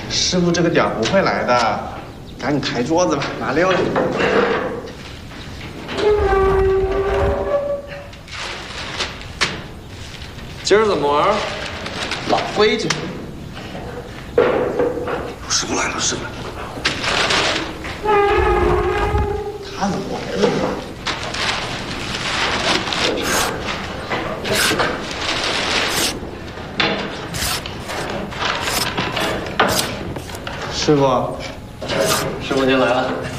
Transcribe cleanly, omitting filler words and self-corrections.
师傅这个点儿不会来的，赶紧抬桌子吧，麻溜了。 今儿怎么玩？ 老规矩。 师傅来了，师傅来了。 他怎么来了？师傅， 师傅您来了。